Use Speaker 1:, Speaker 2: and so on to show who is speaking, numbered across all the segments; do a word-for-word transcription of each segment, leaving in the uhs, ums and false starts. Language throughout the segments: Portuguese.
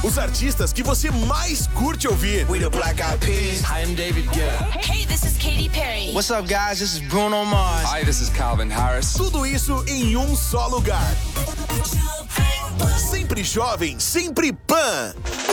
Speaker 1: Os artistas que você mais curte ouvir.
Speaker 2: We the Black Eyed Peas.
Speaker 3: Hi, I'm David Guetta.
Speaker 4: Hey, this is Katy Perry.
Speaker 2: What's up, guys? This is Bruno Mars.
Speaker 3: Hi, this is Calvin Harris.
Speaker 1: Tudo isso em um só lugar. Sempre jovem, sempre Pan.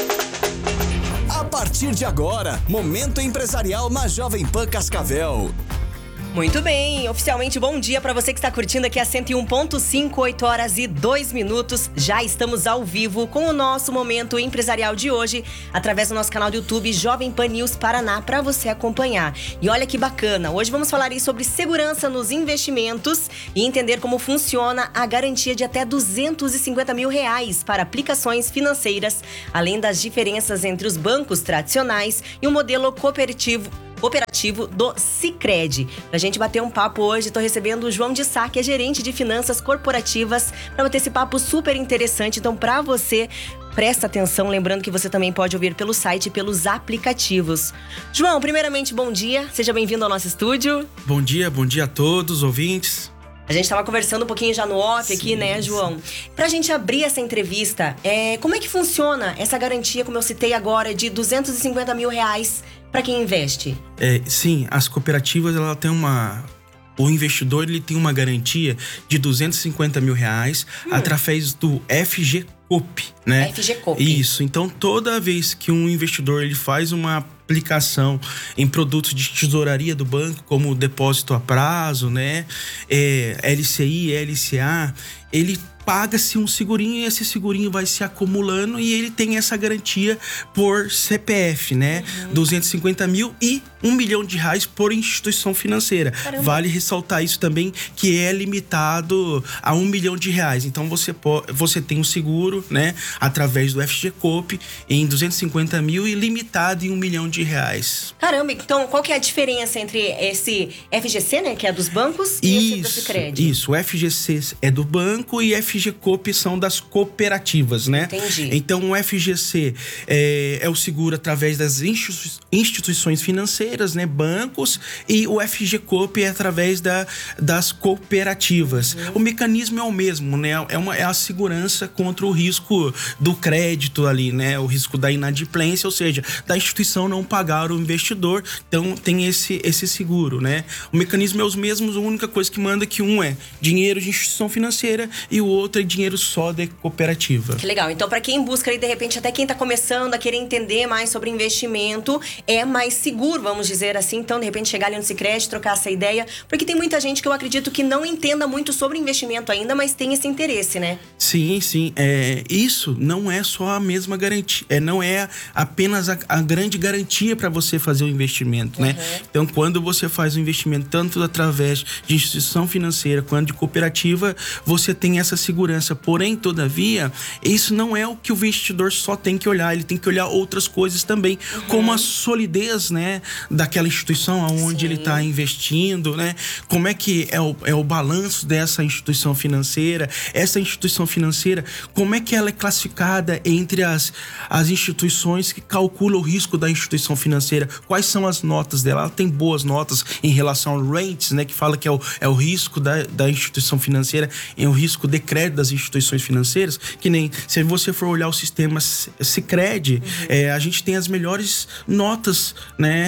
Speaker 5: A partir de agora, Momento Empresarial na Jovem Pan Cascavel.
Speaker 6: Muito bem, oficialmente bom dia para você que está curtindo aqui a cento e um ponto cinco, oito horas e dois minutos. Já estamos ao vivo com o nosso Momento Empresarial de hoje, através do nosso canal do YouTube Jovem Pan News Paraná, para você acompanhar. E olha que bacana, hoje vamos falar aí sobre segurança nos investimentos e entender como funciona a garantia de até duzentos e cinquenta mil reais para aplicações financeiras, além das diferenças entre os bancos tradicionais e o modelo cooperativo Cooperativo do Sicredi. Pra gente bater um papo hoje, tô recebendo o João de Sá, que é gerente de finanças corporativas, para bater esse papo super interessante. Então, pra você, presta atenção, lembrando que você também pode ouvir pelo site e pelos aplicativos. João, primeiramente, bom dia, seja bem-vindo ao nosso estúdio.
Speaker 7: Bom dia, bom dia a todos, ouvintes.
Speaker 6: A gente estava conversando um pouquinho já no off aqui, sim, né, João? Pra gente abrir essa entrevista, é, como é que funciona essa garantia, como eu citei agora, de duzentos e cinquenta mil reais para quem investe?
Speaker 7: É, sim, as cooperativas, ela tem uma... O investidor, ele tem uma garantia de duzentos e cinquenta mil reais hum. através do F G Coop, né?
Speaker 6: F G Coop.
Speaker 7: Isso, então toda vez que um investidor ele faz uma aplicação em produtos de tesouraria do banco, como depósito a prazo, né? É, L C I, L C A, ele paga-se um segurinho e esse segurinho vai se acumulando e ele tem essa garantia por C P F, né? Uhum. duzentos e cinquenta mil e um milhão de reais por instituição financeira. Caramba. Vale ressaltar isso também, que é limitado a um milhão de reais. Então você, pode, você tem um seguro, né? Através do F G Coop em duzentos e cinquenta mil e limitado em um milhão de reais.
Speaker 6: Caramba, então qual que é a diferença entre esse F G C, né? Que é dos bancos, e
Speaker 7: isso,
Speaker 6: esse do Sicredi?
Speaker 7: Isso, o F G C é do banco e F G Coop são das cooperativas, né?
Speaker 6: Entendi.
Speaker 7: Então o F G C é, é o seguro através das institui- instituições financeiras, né? Bancos, e o F G Coop é através da, das cooperativas. Uhum. O mecanismo é o mesmo, né? É, uma, é a segurança contra o risco do crédito ali, né? O risco da inadimplência, ou seja, da instituição não pagar o investidor. Então tem esse, esse seguro, né? O mecanismo é os mesmos, a única coisa que manda é que um é dinheiro de instituição financeira e o outro é dinheiro só de cooperativa.
Speaker 6: Que legal. Então, para quem busca aí, de repente, até quem tá começando a querer entender mais sobre investimento, é mais seguro, vamos dizer assim. Então, de repente, chegar ali no Sicredi, trocar essa ideia. Porque tem muita gente que eu acredito que não entenda muito sobre investimento ainda, mas tem esse interesse, né?
Speaker 7: Sim, sim. É, isso não é só a mesma garantia. É, não é apenas a, a grande garantia para você fazer o investimento, né? Uhum. Então, quando você faz o investimento, tanto através de instituição financeira quanto de cooperativa, você tem essa segurança. Porém, todavia, isso não é o que o investidor só tem que olhar. Ele tem que olhar outras coisas também, uhum. como a solidez, né, daquela instituição onde Sim. ele está investindo, né? Como é que é o, é o balanço dessa instituição financeira? Essa instituição financeira, como é que ela é classificada entre as, as instituições que calculam o risco da instituição financeira? Quais são as notas dela? Ela tem boas notas em relação ao rates, né, que fala que é o, é o risco da, da instituição financeira, é o risco de crédito das instituições financeiras, que nem se você for olhar o sistema Sicredi, uhum. é, a gente tem as melhores notas, né,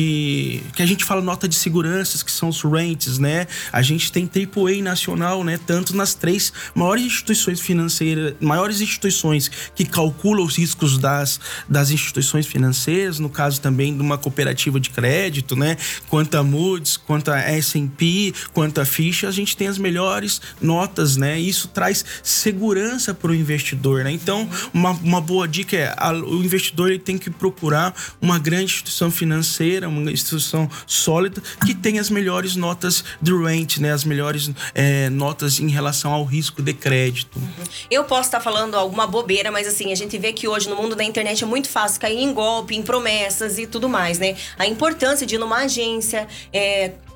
Speaker 7: de que a gente fala nota de seguranças, que são os rates, né? A gente tem triplo A nacional, né, tanto nas três maiores instituições financeiras, maiores instituições que calculam os riscos das, das instituições financeiras, no caso também de uma cooperativa de crédito, né, quanto a Moody's, quanto a S and P, quanto a Fitch, a gente tem as melhores notas, né? Isso traz segurança para o investidor, né? Então, uma, uma boa dica é a, o investidor ele tem que procurar uma grande instituição financeira, uma instituição sólida que tenha as melhores notas do rate, né? As melhores é, notas em relação ao risco de crédito.
Speaker 6: Uhum. Eu posso estar falando alguma bobeira, mas assim, a gente vê que hoje no mundo da internet é muito fácil cair em golpe, em promessas e tudo mais, né? A importância de ir numa agência, é,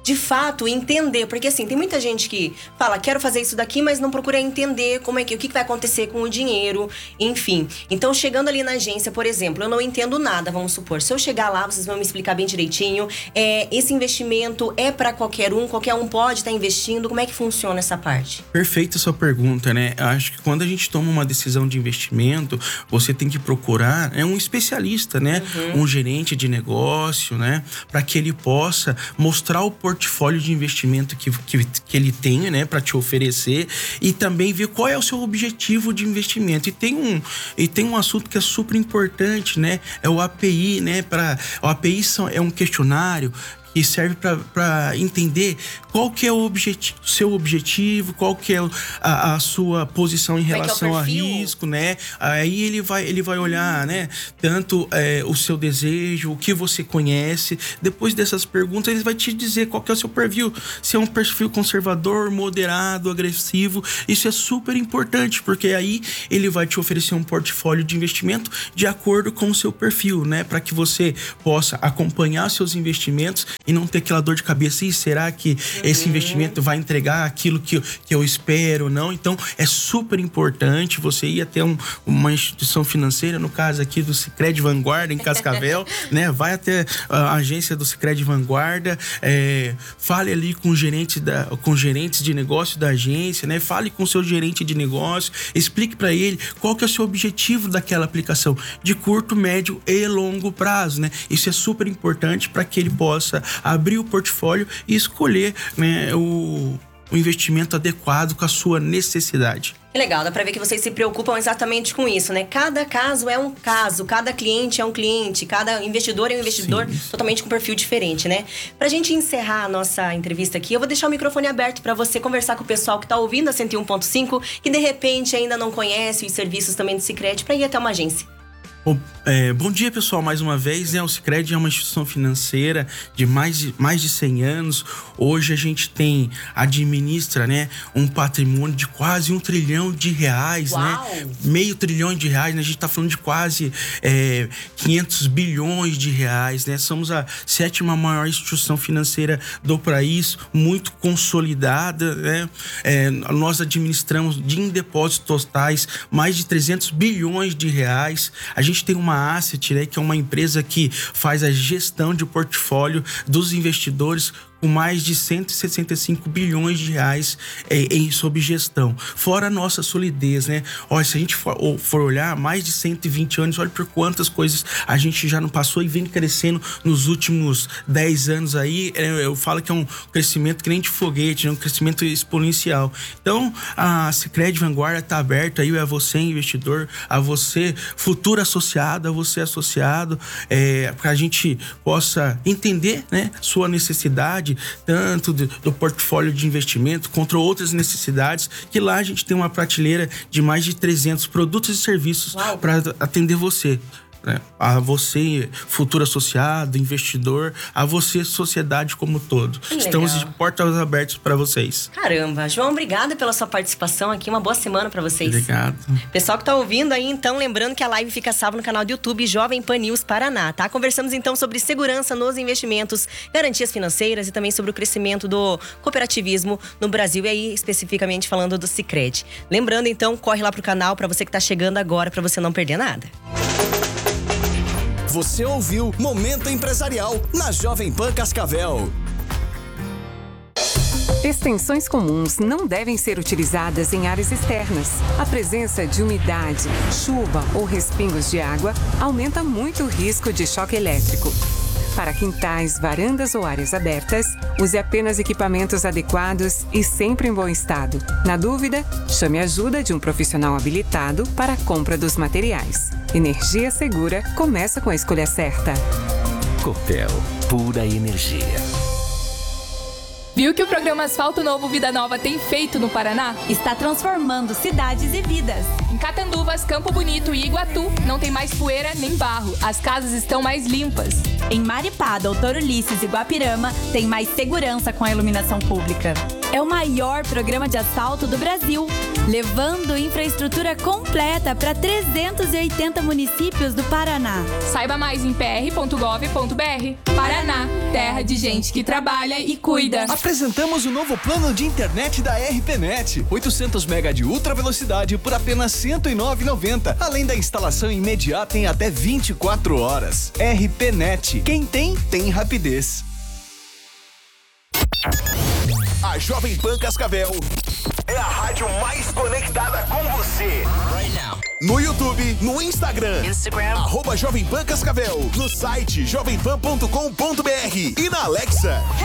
Speaker 6: de fato, entender. Porque assim, tem muita gente que fala, quero fazer isso daqui, mas não procura entender como é que, o que vai acontecer com o dinheiro, enfim. Então, chegando ali na agência, por exemplo, eu não entendo nada, vamos supor. Se eu chegar lá, vocês vão me explicar bem direitinho. É, esse investimento é para qualquer um, qualquer um pode estar investindo. Como é que funciona essa parte?
Speaker 7: Perfeita a sua pergunta, né? Eu acho que quando a gente toma uma decisão de investimento, você tem que procurar é um especialista, né? Uhum. Um gerente de negócio, né? Para que ele possa mostrar o portfólio de investimento que, que, que ele tem, né? Para te oferecer e também ver qual é o seu objetivo de investimento. E tem um, e tem um assunto que é super importante, né? É o A P I, né? Pra, o A P I são, é um questionário que serve para entender qual que é o objeti- seu objetivo, qual que é a, a sua posição em relação a risco, né? Aí ele vai, ele vai olhar, né? Tanto é, o seu desejo, o que você conhece. Depois dessas perguntas, ele vai te dizer qual que é o seu perfil. Se é um perfil conservador, moderado, agressivo. Isso é super importante, porque aí ele vai te oferecer um portfólio de investimento de acordo com o seu perfil, né? Para que você possa acompanhar seus investimentos e não ter aquela dor de cabeça, e será que uhum. esse investimento vai entregar aquilo que, que eu espero ou não? Então, é super importante você ir até um, uma instituição financeira, no caso aqui do Sicredi Vanguarda, em Cascavel, né? Vai até a agência do Sicredi Vanguarda, é, fale ali com, gerente da, com gerentes de negócio da agência, né? Fale com o seu gerente de negócio, explique para ele qual que é o seu objetivo daquela aplicação, de curto, médio e longo prazo, né? Isso é super importante para que ele possa abrir o portfólio e escolher, né, o, o investimento adequado com a sua necessidade.
Speaker 6: Que legal, dá pra ver que vocês se preocupam exatamente com isso, né? Cada caso é um caso, cada cliente é um cliente, cada investidor é um investidor. Sim. Totalmente com um perfil diferente, né? Pra gente encerrar a nossa entrevista aqui, eu vou deixar o microfone aberto pra você conversar com o pessoal que tá ouvindo a cento e um ponto cinco, que de repente ainda não conhece os serviços também do Sicredi, pra ir até uma agência.
Speaker 7: Bom, é, bom dia, pessoal, mais uma vez, né? O Sicredi é uma instituição financeira de mais de, mais de cem anos. Hoje a gente tem, administra, né, um patrimônio de quase um trilhão de reais, Uau. né? Meio trilhão de reais, né? A gente tá falando de quase é, quinhentos bilhões de reais, né? Somos a sétima maior instituição financeira do país, muito consolidada, né? É, nós administramos de em depósitos totais mais de trezentos bilhões de reais. A gente tem uma asset, né, que é uma empresa que faz a gestão de portfólio dos investidores com mais de cento e sessenta e cinco bilhões de reais é, em sob gestão. Fora a nossa solidez, né? Olha, se a gente for, for olhar mais de cento e vinte anos, olha por quantas coisas a gente já não passou e vem crescendo nos últimos dez anos aí. Eu falo que é um crescimento que nem de foguete, né? Um crescimento exponencial. Então, a Sicredi Vanguarda está aberta aí a você, investidor, a você, futuro associado, a você, associado, é, para a gente possa entender, né, sua necessidade, tanto do, do portfólio de investimento, contra outras necessidades, que lá a gente tem uma prateleira de mais de trezentos produtos e serviços para atender você. Né? A você, futuro associado, investidor, a você, sociedade como um todo.
Speaker 6: Que
Speaker 7: Estamos
Speaker 6: legal.
Speaker 7: de portas abertas para vocês.
Speaker 6: Caramba, João, obrigada pela sua participação aqui. Uma boa semana para vocês.
Speaker 7: Obrigado.
Speaker 6: Pessoal que tá ouvindo aí, então, lembrando que a live fica salva no canal do YouTube Jovem Pan News Paraná, tá? Conversamos então sobre segurança nos investimentos, garantias financeiras e também sobre o crescimento do cooperativismo no Brasil, e aí especificamente falando do Sicredi. Lembrando então, corre lá pro canal para você que tá chegando agora, para você não perder nada.
Speaker 5: Você ouviu Momento Empresarial na Jovem Pan Cascavel.
Speaker 4: Extensões comuns não devem ser utilizadas em áreas externas. A presença de umidade, chuva ou respingos de água aumenta muito o risco de choque elétrico. Para quintais, varandas ou áreas abertas, use apenas equipamentos adequados e sempre em bom estado. Na dúvida, chame a ajuda de um profissional habilitado para a compra dos materiais. Energia segura começa com a escolha certa.
Speaker 8: Copel, pura energia.
Speaker 9: Viu que o programa Asfalto Novo Vida Nova tem feito no Paraná?
Speaker 10: Está transformando cidades e vidas.
Speaker 9: Em Catanduvas, Campo Bonito e Iguatu, não tem mais poeira nem barro. As casas estão mais limpas.
Speaker 10: Em Maripá, Doutor Ulisses e Guapirama, tem mais segurança com a iluminação pública. é o maior programa de asfalto do Brasil, levando infraestrutura completa para trezentos e oitenta municípios do Paraná.
Speaker 9: Saiba mais em p r ponto gov ponto b r. Paraná, terra de gente que trabalha e cuida.
Speaker 5: Apresentamos o novo plano de internet da R P Net. oitocentos mega de ultra velocidade por apenas cento e nove reais e noventa centavos. Além da instalação imediata em até vinte e quatro horas. R P Net. Quem tem, tem rapidez.
Speaker 1: A Jovem Pan Cascavel é a rádio mais conectada com você.
Speaker 2: Right now.
Speaker 1: No YouTube, no Instagram,
Speaker 2: Instagram.
Speaker 1: arroba Jovem Pan Cascavel, no site jovem pan ponto com ponto b r e na Alexa.